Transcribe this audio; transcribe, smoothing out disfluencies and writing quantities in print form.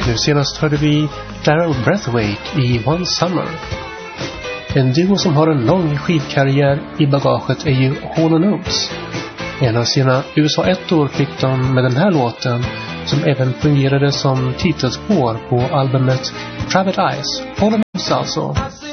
Nu senast hörde vi Clara Brathwaite i One Summer. En duo som har en lång skivkarriär i bagaget är ju Hall & Oates. En av sina USA-ettor fick de med den här låten, som även fungerade som titelspår på albumet Private Eyes. Hall & Oates alltså.